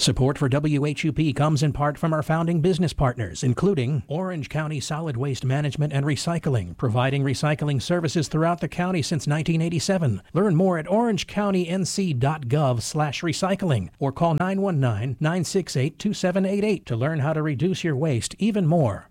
Support for WHUP comes in part from our founding business partners, including Orange County Solid Waste Management and Recycling, providing recycling services throughout the county since 1987. Learn more at orangecountync.gov/recycling or call 919-968-2788 to learn how to reduce your waste even more.